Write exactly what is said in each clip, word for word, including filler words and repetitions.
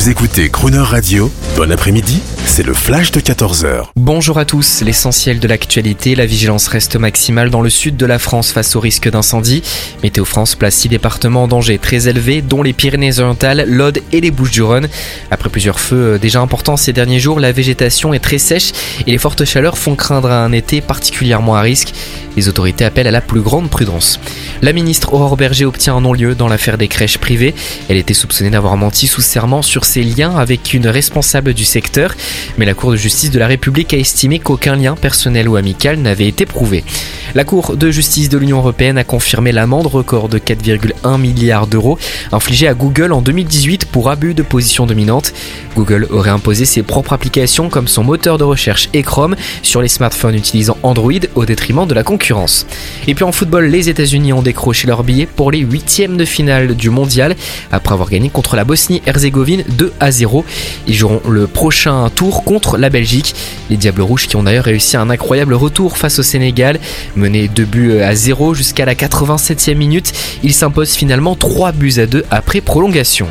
Vous écoutez Crooner Radio, bon après-midi, c'est le flash de quatorze heures. Bonjour à tous, l'essentiel de l'actualité, la vigilance reste maximale dans le sud de la France face au risque d'incendie. Météo France place six départements en danger très élevé, dont les Pyrénées-Orientales, l'Aude et les Bouches-du-Rhône. Après plusieurs feux déjà importants ces derniers jours, la végétation est très sèche et les fortes chaleurs font craindre un été particulièrement à risque. Les autorités appellent à la plus grande prudence. La ministre Aurore Bergé obtient un non-lieu dans l'affaire des crèches privées. Elle était soupçonnée d'avoir menti sous serment sur ses liens avec une responsable du secteur. Mais la Cour de justice de la République a estimé qu'aucun lien personnel ou amical n'avait été prouvé. La Cour de justice de l'Union européenne a confirmé l'amende record de quatre virgule un milliards d'euros infligée à Google en deux mille dix-huit pour abus de position dominante. Google aurait imposé ses propres applications comme son moteur de recherche et Chrome sur les smartphones utilisant Android au détriment de la concurrence. Et puis en football, les États-Unis ont décroché leur billet pour les huitièmes de finale du mondial après avoir gagné contre la Bosnie-Herzégovine deux à zéro. Ils joueront le prochain tour contre la Belgique. Les Diables Rouges qui ont d'ailleurs réussi un incroyable retour face au Sénégal. Menés deux buts à zéro jusqu'à la quatre-vingt-septième minute, ils s'imposent finalement trois buts à deux après prolongation.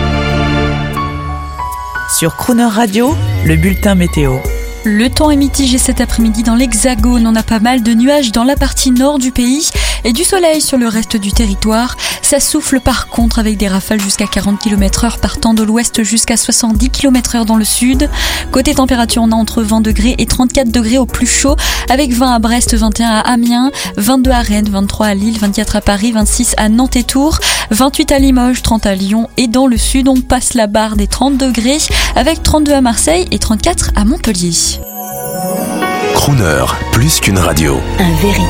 Sur Crooner Radio, le bulletin météo. Le temps est mitigé cet après-midi dans l'Hexagone. On a pas mal de nuages dans la partie nord du pays et du soleil sur le reste du territoire. Ça souffle par contre avec des rafales jusqu'à quarante kilomètres heure partant de l'ouest jusqu'à soixante-dix kilomètres heure dans le sud. Côté température, on a entre vingt degrés et trente-quatre degrés au plus chaud avec vingt à Brest, vingt et un à Amiens, vingt-deux à Rennes, vingt-trois à Lille, vingt-quatre à Paris, vingt-six à Nantes et Tours, vingt-huit à Limoges, trente à Lyon et dans le sud, on passe la barre des trente degrés avec trente-deux à Marseille et trente-quatre à Montpellier. Crooner, plus qu'une radio. Un véritable